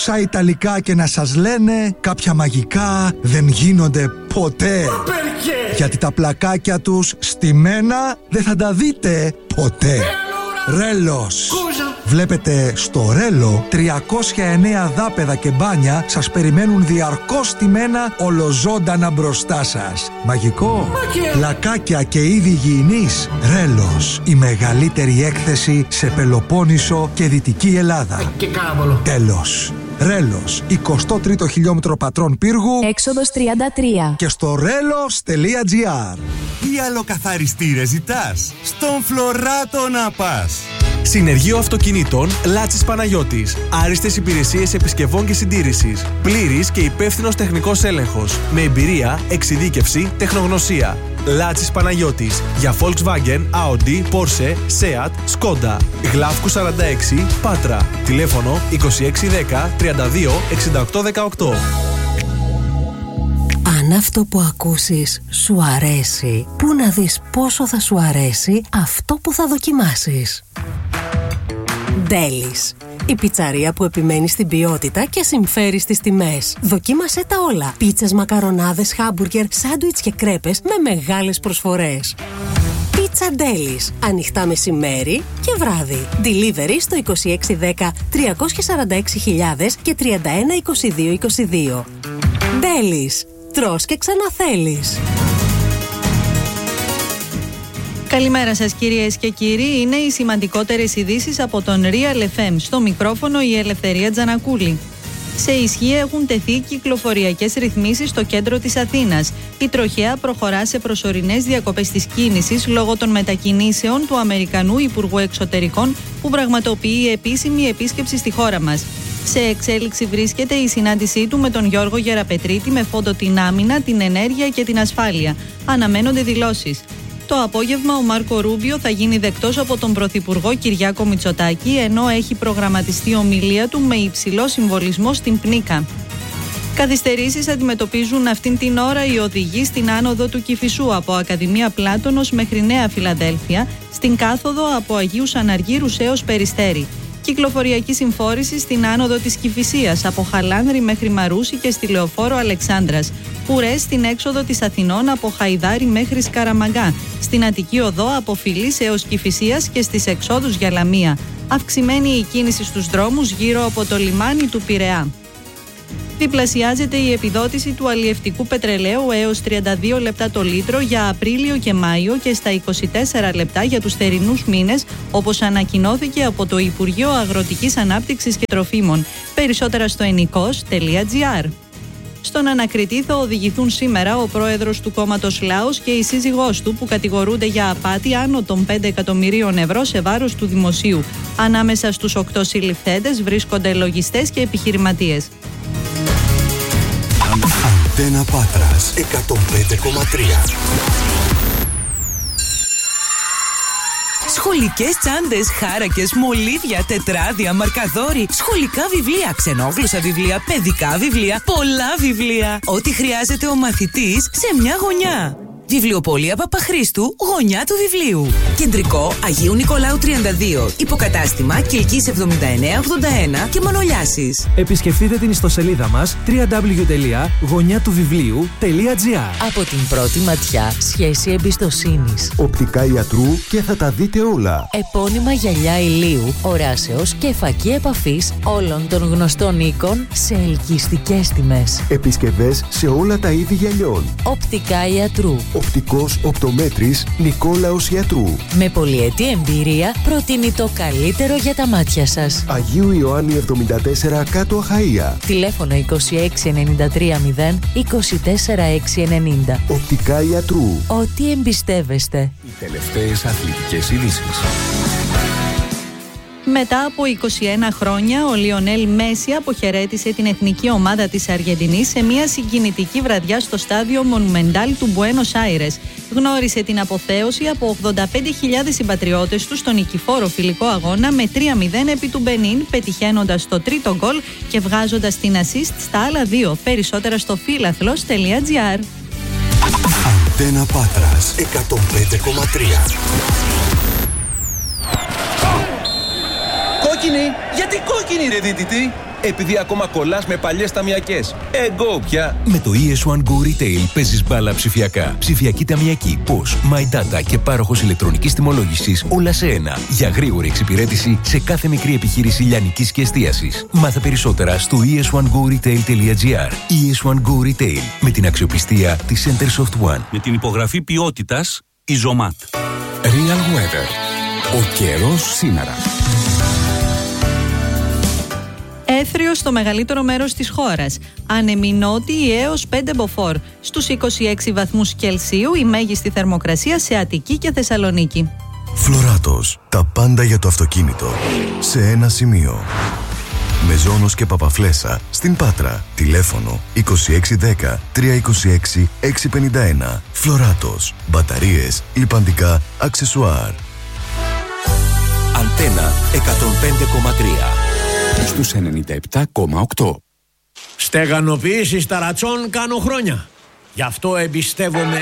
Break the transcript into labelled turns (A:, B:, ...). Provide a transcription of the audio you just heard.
A: όσα ιταλικά και να σας λένε, κάποια μαγικά δεν γίνονται ποτέ. Γιατί τα πλακάκια τους στημένα δεν θα τα δείτε ποτέ. Ρέλος. Βλέπετε, στο Ρέλο 309 δάπεδα και μπάνια σας περιμένουν διαρκώς στημένα ολοζώντανα μπροστά σας. Μαγικό. Πλακάκια και είδη υγιεινής. Ρέλος. Η μεγαλύτερη έκθεση σε Πελοπόννησο και Δυτική Ελλάδα.
B: Και κάβολο.
A: Τέλος. Ρέλος, 23ο χιλιόμετρο Πατρών Πύργου,
C: έξοδος 33.
A: και στο relos.gr.
D: Τι αλλοκαθαριστήρες ζητάς? Στον Φλωράτο να πας.
E: Συνεργείο Αυτοκινήτων Λάτσης Παναγιώτης. Άριστες υπηρεσίες επισκευών και συντήρησης. Πλήρης και υπεύθυνος τεχνικός έλεγχος. Με εμπειρία, εξειδίκευση, τεχνογνωσία. Λάτσης Παναγιώτης. Για Volkswagen, Audi, Porsche, Seat, Skoda. Γλάφκου 46, Πάτρα. Τηλέφωνο 2610 32 68 18.
F: Αν αυτό που ακούσεις σου αρέσει, πού να δεις πόσο θα σου αρέσει αυτό που θα δοκιμάσεις. Ντέλις. Η πιτσαρία που επιμένει στην ποιότητα και συμφέρει στις τιμές. Δοκίμασέ τα όλα. Πίτσες, μακαρονάδες, χάμπουργκερ, σάντουιτς και κρέπες με μεγάλες προσφορές. Πίτσα Ντέλις. Ανοιχτά μεσημέρι και βράδυ. Delivery στο 2610 346.000 και 312222. Ντέλις. Τρως και ξαναθέλεις.
G: Καλημέρα σας κυρίες και κύριοι, είναι οι σημαντικότερες ειδήσεις από τον Real FM. Στο μικρόφωνο η Ελευθερία Τζανακούλη. Σε ισχύ έχουν τεθεί κυκλοφοριακές ρυθμίσεις στο κέντρο της Αθήνας. Η τροχέα προχωρά σε προσωρινές διακοπές της κίνησης λόγω των μετακινήσεων του Αμερικανού Υπουργού Εξωτερικών που πραγματοποιεί επίσημη επίσκεψη στη χώρα μας. Σε εξέλιξη βρίσκεται η συνάντησή του με τον Γιώργο Γεραπετρίτη με φόντο την άμυνα, την ενέργεια και την ασφάλεια. Αναμένονται δηλώσεις. Το απόγευμα ο Μάρκο Ρούμπιο θα γίνει δεκτός από τον Πρωθυπουργό Κυριάκο Μητσοτάκη, ενώ έχει προγραμματιστεί ομιλία του με υψηλό συμβολισμό στην Πνίκα. Καθυστερήσεις αντιμετωπίζουν αυτήν την ώρα οι οδηγοί στην άνοδο του Κηφισού από Ακαδημία Πλάτωνος μέχρι Νέα Φιλαδέλφια, στην κάθοδο από Αγίους Αναργύρους έως Περιστέρι. Κυκλοφοριακή συμφόρηση στην άνοδο της Κηφισίας από Χαλάνδρη μέχρι Μαρούσι και στη Λεωφόρο Αλεξάνδρας. Ουρές στην έξοδο της Αθηνών από Χαϊδάρη μέχρι Σκαραμαγκά. Στην Αττική Οδό από Φιλής έως Κηφισίας και στις εξόδους για Λαμία. Αυξημένη η κίνηση στους δρόμους γύρω από το λιμάνι του Πειραιά. Διπλασιάζεται η επιδότηση του αλλιευτικού πετρελαίου έως 32 λεπτά το λίτρο για Απρίλιο και Μάιο και στα 24 λεπτά για τους θερινούς μήνες, όπως ανακοινώθηκε από το Υπουργείο Αγροτικής Ανάπτυξης και Τροφίμων. Περισσότερα στο enikos.gr. Στον ανακριτή θα οδηγηθούν σήμερα ο πρόεδρος του κόμματος Λάος και η σύζυγός του που κατηγορούνται για απάτη άνω των 5 εκατομμυρίων ευρώ σε βάρος του δημοσίου. Ανάμεσα στους 8 συλληφθέντες βρίσκονται λογιστές και επιχειρηματίες.
D: Αντένα Πάτρας 105,3.
H: Σχολικές τσάντες, χάρακες, μολύβια, τετράδια, μαρκαδόροι, σχολικά βιβλία, ξενόγλωσσα βιβλία, παιδικά βιβλία, πολλά βιβλία. Ό,τι χρειάζεται ο μαθητής σε μια γωνιά. Βιβλιοπωλεία Παπαχρήστου, γωνιά του βιβλίου. Κεντρικό Αγίου Νικολάου 32. Υποκατάστημα Κιλκής 7981 και Μανολιάσης.
I: Επισκεφτείτε την ιστοσελίδα μας www.γωνιατουβιβλίου.gr.
F: Από την πρώτη ματιά, σχέση εμπιστοσύνης.
J: Οπτικά ιατρού και θα τα δείτε όλα.
F: Επώνυμα γυαλιά ηλίου, οράσεως και φακή επαφής όλων των γνωστών οίκων σε ελκυστικές τιμές.
J: Επισκευές σε όλα τα είδη γυαλιών.
F: Οπτικά ιατρού.
J: Οπτικός οπτομέτρης Νικόλαος Ιατρού.
F: Με πολυετή εμπειρία προτείνει το καλύτερο για τα μάτια σας.
J: Αγίου Ιωάννη 74 κάτω Αχαΐα.
F: Τηλέφωνο 2693 0 24 690.
J: Οπτικά Ιατρού.
F: Ό,τι εμπιστεύεστε.
K: Οι τελευταίες αθλητικές ειδήσεις.
G: Μετά από 21 χρόνια, ο Λιονέλ Μέση αποχαιρέτησε την εθνική ομάδα της Αργεντινής σε μια συγκινητική βραδιά στο στάδιο Μονουμεντάλ του Μπουένος Άιρες. Γνώρισε την αποθέωση από 85.000 συμπατριώτες του στον νικηφόρο φιλικό αγώνα με 3-0 επί του Μπενίν, πετυχαίνοντας το τρίτο γκολ και βγάζοντας την assist στα άλλα δύο. Περισσότερα στο philathlos.gr.
D: Αντένα Πάτρας 105,3.
B: Κόκκινη! Γιατί κόκκινη ρε δίτητη!
K: επειδή ακόμα κολλάς με παλιές ταμιακές. Go πια!
B: Με το ES1 Go Retail παίζεις μπάλα ψηφιακά. Ψηφιακή ταμιακή, POS, My Data και πάροχος ηλεκτρονικής τιμολόγησης, όλα σε ένα. Για γρήγορη εξυπηρέτηση σε κάθε μικρή επιχείρηση λιανικής και εστίασης. Μάθε περισσότερα στο es1goretail.gr. ES1 Go Retail, με την αξιοπιστία της Centersoft One.
C: Με την υπογραφή ποιότητας Isomat.
K: Real Weather. Ο καιρός σήμερα.
G: Έθριο στο μεγαλύτερο μέρος της χώρας. Άνεμοι νότιοι έως 5 μποφόρ. Στους 26 βαθμούς Κελσίου η μέγιστη θερμοκρασία σε Αττική και Θεσσαλονίκη.
L: Φλωράτος. Τα πάντα για το αυτοκίνητο. Σε ένα σημείο. Μεζόνος και Παπαφλέσσα. Στην Πάτρα. Τηλέφωνο 2610 326 651. Φλωράτος. Μπαταρίες, λιπαντικά, αξεσουάρ.
B: Αντένα 105,3.
K: Στους 97,8.
M: Στεγανοποιήσεις ταρατσών κάνω χρόνια. Γι' αυτό εμπιστεύομαι